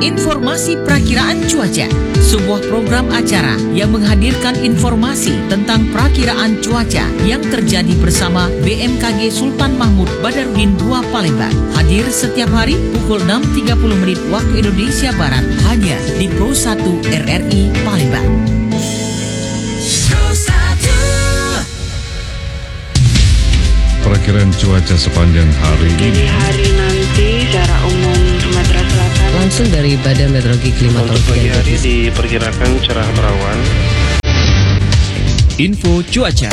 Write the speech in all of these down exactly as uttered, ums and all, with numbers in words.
Informasi Prakiraan Cuaca, sebuah program acara yang menghadirkan informasi tentang prakiraan cuaca yang terjadi bersama B M K G Sultan Mahmud Badarudin dua Palembang. Hadir setiap hari pukul enam tiga puluh menit waktu Indonesia Barat hanya di Pro satu R R I Palembang. Perakiraan cuaca sepanjang hari. Jadi hari nanti secara umum Sumatera Selatan langsung dari Badan Meteorologi Klimatologi. Untuk pagi hari diperkirakan cerah berawan. Info cuaca.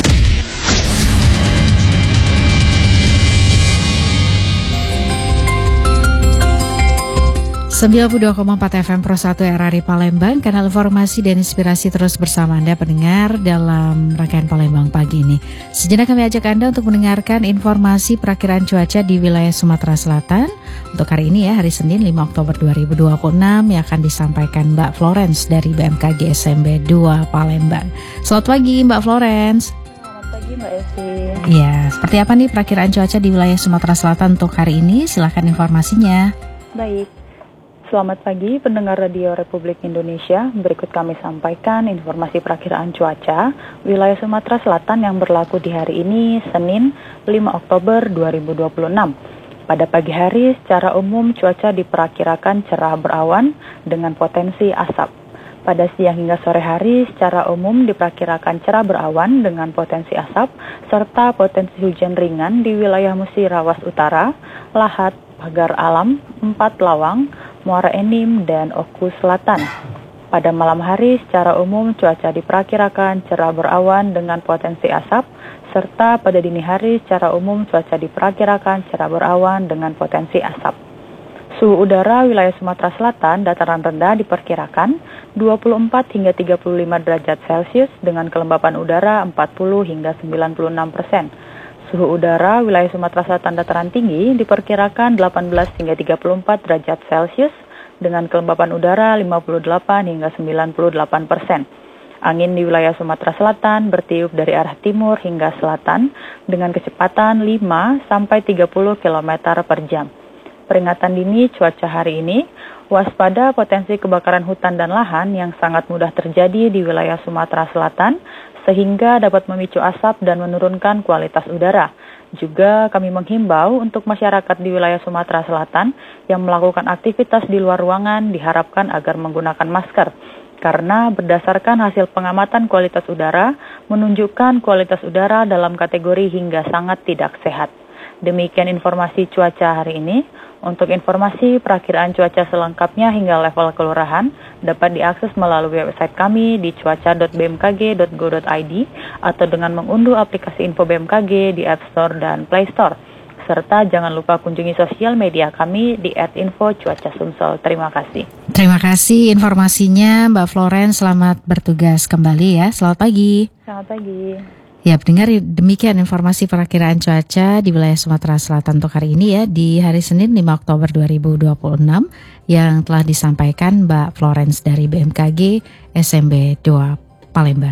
sembilan puluh dua koma empat F M Pro satu R R I Palembang, kanal informasi dan inspirasi terus bersama Anda pendengar dalam rangkaian Palembang pagi ini. Sejenak kami ajak Anda untuk mendengarkan informasi perakiraan cuaca di wilayah Sumatera Selatan. Untuk hari ini ya, hari Senin lima Oktober dua ribu dua puluh enam yang akan disampaikan Mbak Florence dari B M K G S M B dua Palembang. Selamat pagi Mbak Florence. Selamat pagi Mbak Esi. Ya, seperti apa nih perakiraan cuaca di wilayah Sumatera Selatan untuk hari ini? Silakan informasinya. Baik. Selamat pagi pendengar Radio Republik Indonesia. Berikut kami sampaikan informasi perakiraan cuaca wilayah Sumatera Selatan yang berlaku di hari ini, Senin lima Oktober dua ribu dua puluh enam. Pada pagi hari secara umum cuaca diperkirakan cerah berawan dengan potensi asap. Pada siang hingga sore hari secara umum diperkirakan cerah berawan dengan potensi asap serta potensi hujan ringan di wilayah Musirawas Utara, Lahat, Pagar Alam, Empat Lawang, Muara Enim, dan Oku Selatan. Pada malam hari secara umum cuaca diperkirakan cerah berawan dengan potensi asap, serta pada dini hari secara umum cuaca diperkirakan cerah berawan dengan potensi asap. Suhu udara wilayah Sumatera Selatan dataran rendah diperkirakan dua puluh empat hingga tiga puluh lima derajat Celcius dengan kelembapan udara empat puluh hingga sembilan puluh enam persen. Suhu udara wilayah Sumatera Selatan dataran tinggi diperkirakan delapan belas hingga tiga puluh empat derajat Celcius dengan kelembapan udara lima puluh delapan hingga sembilan puluh delapan persen. Angin di wilayah Sumatera Selatan bertiup dari arah timur hingga selatan dengan kecepatan lima sampai tiga puluh kilometer per jam. Peringatan dini cuaca hari ini, waspada potensi kebakaran hutan dan lahan yang sangat mudah terjadi di wilayah Sumatera Selatan sehingga dapat memicu asap dan menurunkan kualitas udara. Juga kami menghimbau untuk masyarakat di wilayah Sumatera Selatan yang melakukan aktivitas di luar ruangan diharapkan agar menggunakan masker. Karena berdasarkan hasil pengamatan kualitas udara menunjukkan kualitas udara dalam kategori hingga sangat tidak sehat. Demikian informasi cuaca hari ini. Untuk informasi perakiraan cuaca selengkapnya hingga level kelurahan dapat diakses melalui website kami di cuaca dot b m k g dot go dot i d atau dengan mengunduh aplikasi Info B M K G di App Store dan Play Store. Serta jangan lupa kunjungi sosial media kami di et info cuaca sumsel. Terima kasih. Terima kasih informasinya Mbak Florence. Selamat bertugas kembali ya. Selamat pagi. Selamat pagi. Ya, pendengar, demikian informasi perakiraan cuaca di wilayah Sumatera Selatan untuk hari ini ya, di hari Senin lima Oktober dua ribu dua puluh enam yang telah disampaikan Mbak Florence dari B M K G S M B dua Palembang.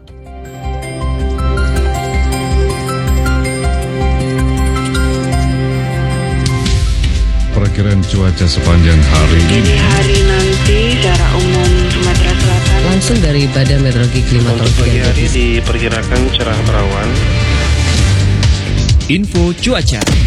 Perakiraan cuaca sepanjang hari. Jadi hari nanti secara umum Sumatera Selatan langsung dari Badan Meteorologi Untuk Klimatologi. pagi hari diperkirakan cerah berawan. Info cuaca.